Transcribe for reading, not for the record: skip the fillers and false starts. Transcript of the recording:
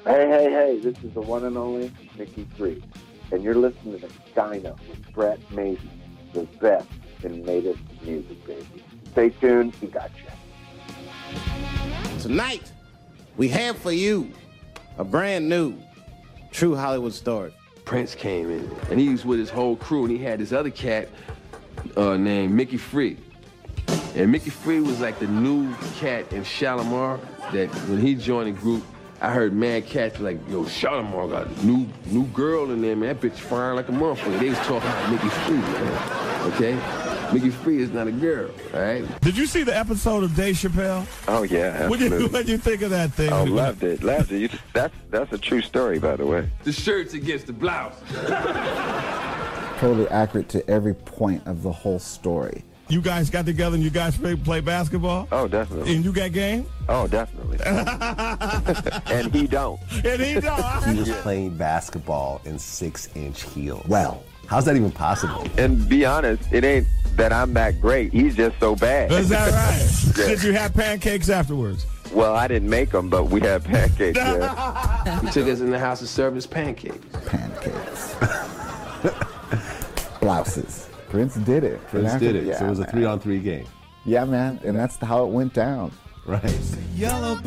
Hey, this is the one and only Mickey Free, and you're listening to Skyno with Brett Mabee, the best in native music, baby. Stay tuned, he got you. Tonight, we have for you a brand new True Hollywood Story. Prince came in, and he was with his whole crew, and he had this other cat named Mickey Free. And Mickey Free was like the new cat in Shalimar, that when he joined the group, I heard mad cats like, yo, Shalimar got a new girl in there, man. That bitch firing like a motherfucker. They was talking about Mickey Free, man, okay? Mickey Free is not a girl, all right? Did you see the episode of Dave Chappelle? Oh, yeah, absolutely. What'd you think of that thing? Oh, loved it. That's a true story, by the way. The shirts against the blouse. Totally accurate to every point of the whole story. You guys got together and you guys play basketball? Oh, definitely. And you got game? Oh, definitely. And he don't. And he don't. He was playing basketball in 6-inch heels. Well, how's that even possible? And be honest, it ain't that I'm that great. He's just so bad. Is that right? Yeah. Did you have pancakes afterwards? Well, I didn't make them, but we had pancakes, yeah. He took us in the house and served us pancakes. Pancakes. Blouses. Prince did it. Prince did it. Yeah, So it was a man. 3-on-3 game. Yeah, man. And that's how it went down. Right.